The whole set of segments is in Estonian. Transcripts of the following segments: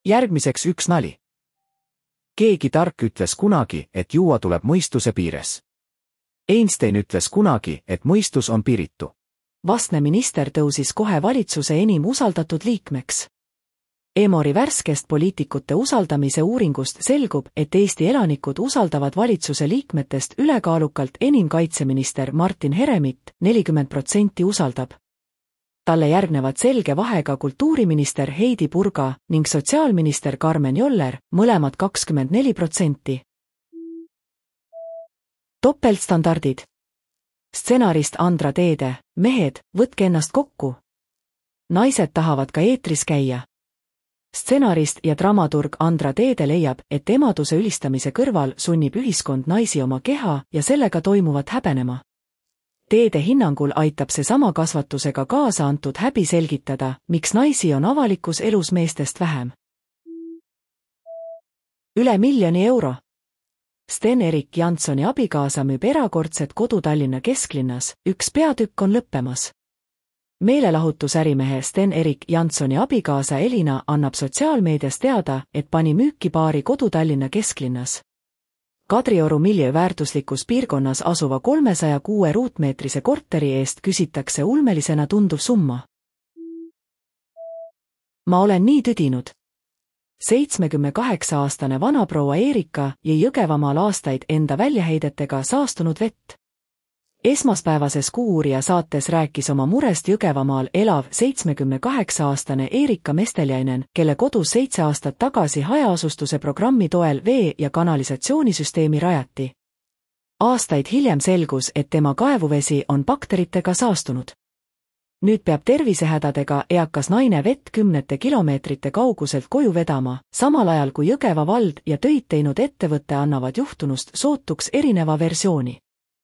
Järgmiseks üks nali. Keegi tark ütles kunagi, et juua tuleb mõistuse piires. Einstein ütles kunagi, et mõistus on piiritu. Vastne minister tõusis kohe valitsuse enim usaldatud liikmeks. Emori värskest poliitikute usaldamise uuringust selgub, et Eesti elanikud usaldavad valitsuse liikmetest ülekaalukalt enim kaitseminister Martin Heremit, 40% usaldab. Talle järgnevad selge vahega kultuuriminister Heidi Purga ning sotsiaalminister Karmen Joller, mõlemad 24%. Topeltstandardid. Stsenarist Andra Teede, mehed, võtke ennast kokku. Naised tahavad ka eetris käia. Stsenarist ja dramaturg Andra Teede leiab, et emaduse ülistamise kõrval sunnib ühiskond naisi oma keha ja sellega toimuvat häbenema. Teede hinnangul aitab see sama kasvatusega kaasa antud häbi selgitada, miks naisi on avalikus elus meestest vähem. Üle €1 miljoni. Sten-Erik Janssoni abikaasa müüb erakordset kodu Tallinna kesklinnas, üks peatükk on lõppemas. Meelelahutusärimehe Sten-Erik Janssoni abikaasa Elina annab sotsiaalmeedias teada, et pani müüki paari kodu Tallinna kesklinnas. Kadrioru väärtuslikus piirkonnas asuva 306 ruutmeetrise korteri eest küsitakse ulmelisena tunduv summa. Ma olen nii tüdinud. 78-aastane vanaproua Eerika jõi Jõgevamaal aastaid enda väljaheidetega saastunud vett. Esmaspäevases Kuuuurija saates rääkis oma murest Jõgevamaal elav 78-aastane Eerika Mesteljainen, kelle kodus 7 aastat tagasi hajaasustuse programmi toel vee- ja kanalisatsioonisüsteemi rajati. Aastaid hiljem selgus, et tema kaevuvesi on bakteritega saastunud. Nüüd peab tervisehädadega eakas naine vett 10 kilomeetrite kauguselt koju vedama, samal ajal kui Jõgeva vald ja töid teinud ettevõtte annavad juhtunust sootuks erineva versiooni.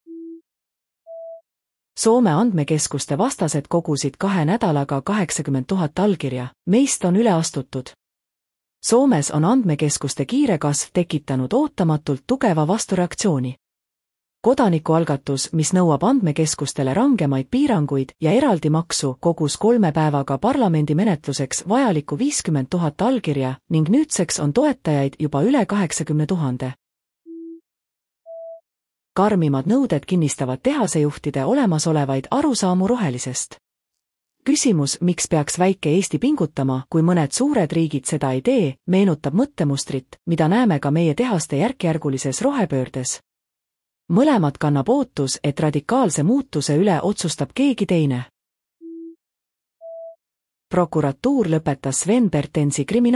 Soome andmekeskuste vastased kogusid 2 nädalaga 80 000 allkirja, meist on üle astutud. Soomes on andmekeskuste kiire kasv tekitanud ootamatult tugeva vastureaktsiooni. Kodanikualgatus, mis nõuab andmekeskustele rangemaid piiranguid ja eraldi maksu, kogus 3 päevaga parlamendi menetluseks vajaliku 50 000 allkirja ning nüüdseks on toetajaid juba üle 80 000. Karmimad nõuded kinnistavad tehasejuhtide olemasolevaid arusaamu rohelisest. Küsimus, miks peaks väike Eesti pingutama, kui mõned suured riigid seda ei tee, meenutab mõttemustrit, mida näeme ka meie tehaste järkjärgulises rohepöördes. Mõlemad kannab ootus, et radikaalse muutuse üle otsustab keegi teine. Prokuratuur lõpetas Sven Bertensi kriminaal-